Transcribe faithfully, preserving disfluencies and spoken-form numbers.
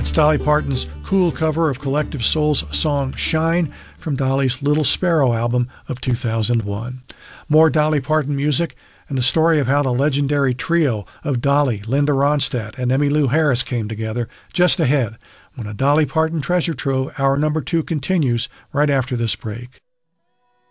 That's Dolly Parton's cool cover of Collective Soul's song Shine from Dolly's Little Sparrow album of two thousand one. More Dolly Parton music and the story of how the legendary trio of Dolly, Linda Ronstadt, and Emmylou Harris came together just ahead when a Dolly Parton treasure trove, hour number two, continues right after this break.